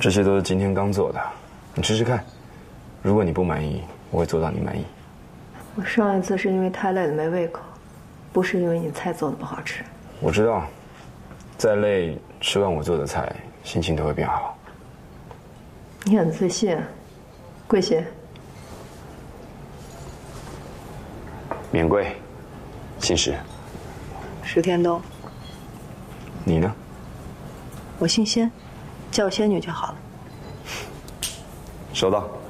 这些都是今天刚做的，你吃吃看。如果你不满意，我会做到你满意。 我上一次是因为太累了没胃口，不是因为你菜做的不好吃。 我知道，再累吃完我做的菜，心情都会变好。 你很自信，贵姓？ 免贵，姓石。 石天东。 你呢？ 我姓仙，叫我仙女就好了。 收到。